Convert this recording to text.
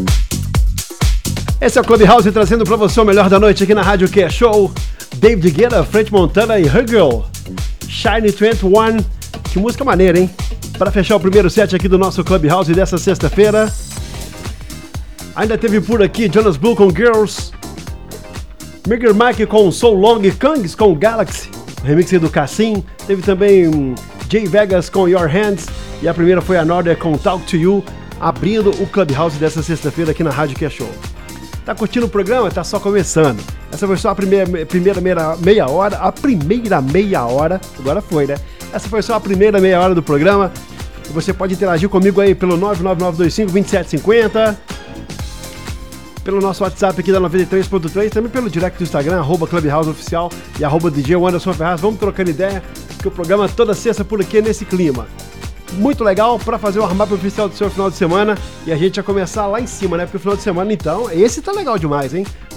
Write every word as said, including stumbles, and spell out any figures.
Esse é o Clubhouse trazendo pra você o melhor da noite aqui na Rádio Que Show. David Guetta, French Montana e Her Girl. Shiny vinte e um. Que música maneira, hein? Para fechar o primeiro set aqui do nosso Clubhouse dessa sexta-feira. Ainda teve por aqui Jonas Blue com Girls. Miguel Mike com So Long, Kangs com Galaxy. Remix do Cassim. Teve também um, Jay Vegas com Your Hands. E a primeira foi a Norder com Talk to You. Abrindo o Clubhouse dessa sexta-feira aqui na Rádio Que Show. Tá curtindo o programa? Tá só começando. Essa foi só a primeira, primeira meia, meia hora. A primeira meia hora. Agora foi, né? Essa foi só a primeira meia hora do programa. Você pode interagir comigo aí pelo nove nove nove dois cinco, dois sete cinco zero. Pelo nosso WhatsApp aqui da noventa e três ponto três. Também pelo direct do Instagram, arroba Clubhouse Oficial e arroba D J Anderson Ferraz. Vamos trocando ideia, que o programa toda sexta por aqui é nesse clima. Muito legal para fazer o warm-up oficial do seu final de semana. E a gente já começar lá em cima, né? Porque o final de semana, então, esse tá legal demais, hein?